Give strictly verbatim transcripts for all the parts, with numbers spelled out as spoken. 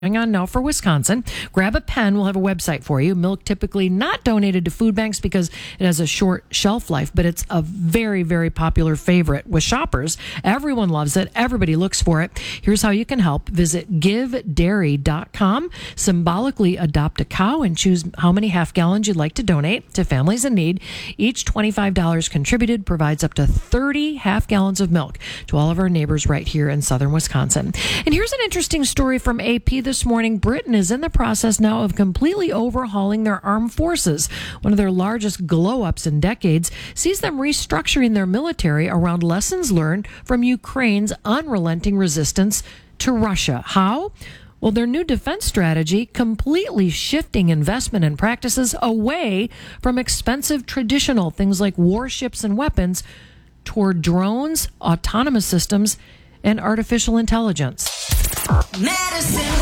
Hang on now for Wisconsin. Grab a pen. We'll have a website for you. Milk typically not donated to food banks because it has a short shelf life, but it's a very, very popular favorite with shoppers. Everyone loves it. Everybody looks for it. Here's how you can help. Visit give dairy dot com. Symbolically adopt a cow and choose how many half gallons you'd like to donate to families in need. Each twenty-five dollars contributed provides up to thirty half gallons of milk to all of our neighbors right here in southern Wisconsin. And here's an interesting story from A P this morning. Britain is in the process now of completely overhauling their armed forces. One of their largest glow-ups in decades sees them restructuring their military around lessons learned from Ukraine's unrelenting resistance to Russia. How? Well, their new defense strategy completely shifting investment and practices away from expensive traditional things like warships and weapons toward drones, autonomous systems, and artificial intelligence. Medicine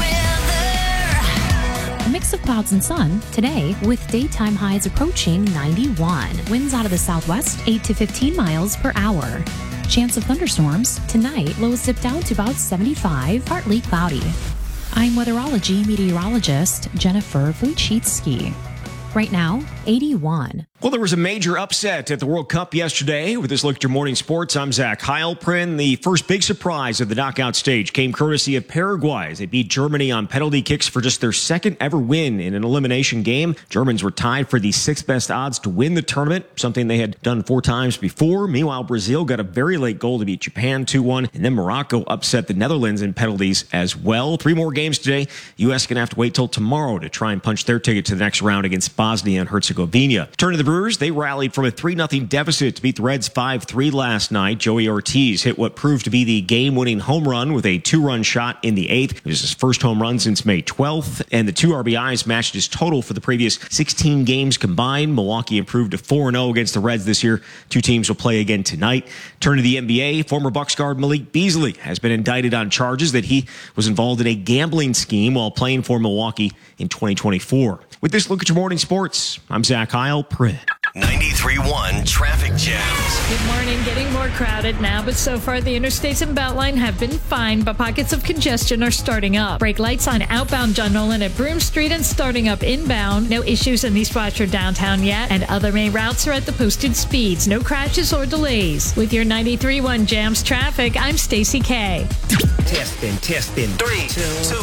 weather. A mix of clouds and sun today with daytime highs approaching ninety-one. Winds out of the southwest, eight to fifteen miles per hour. Chance of thunderstorms tonight, lows dip down to about seventy-five, partly cloudy. I'm weatherology meteorologist Jennifer Wojcicki. Right now, eighty-one. Well, there was a major upset at the World Cup yesterday. With this look at your morning sports, I'm Zach Heilprin. The first big surprise of the knockout stage came courtesy of Paraguay as they beat Germany on penalty kicks for just their second ever win in an elimination game. Germans were tied for the sixth best odds to win the tournament, something they had done four times before. Meanwhile, Brazil got a very late goal to beat Japan two one, and then Morocco upset the Netherlands in penalties as well. Three more games today. U S going to have to wait till tomorrow to try and punch their ticket to the next round against Bosnia and Herzegovina. Turn to the Brewers. They rallied from a three nothing deficit to beat the Reds five three last night. Joey Ortiz hit what proved to be the game-winning home run with a two-run shot in the eighth. It was his first home run since May twelfth, and the two R B Is matched his total for the previous sixteen games combined. Milwaukee improved to four and oh against the Reds this year. Two teams will play again tonight. Turn to the N B A. Former Bucks guard Malik Beasley has been indicted on charges that he was involved in a gambling scheme while playing for Milwaukee in twenty twenty-four. With this look at your morning sports, I'm Zach Heilprin. ninety-three point one traffic jams. Good morning. Getting more crowded now, but so far the interstates and Beltline have been fine, but pockets of congestion are starting up. Brake lights on outbound John Nolan at Broome Street and starting up inbound. No issues in East Rochester downtown yet, and other main routes are at the posted speeds. No crashes or delays. With your ninety-three point one Jams traffic, I'm Stacy K. Testing, testing. Three, two,